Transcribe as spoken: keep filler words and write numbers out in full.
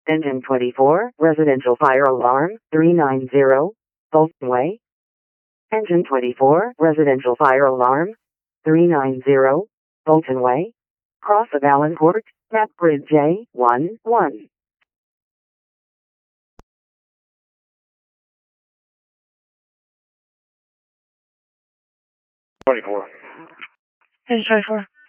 Engine twenty-four, residential fire alarm, three nine zero, Bolton Way. Engine twenty-four, residential fire alarm, three nine zero, Bolton Way. Cross of Allen Court, Map Grid J one one. twenty-four. Engine twenty-four.